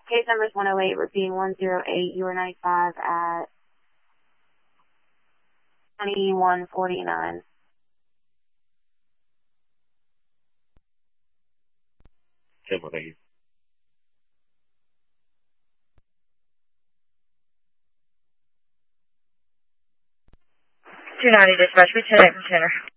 Case number is 108, repeating 108, you are 95 at 2149. Okay, well, thank you. 290 dispatch, we 10 from Center.